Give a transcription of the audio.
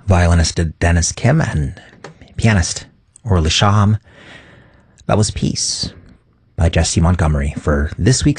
violinist Dennis Kim and pianist Orly Shaham. That was Peace by Jesse Montgomery for this week's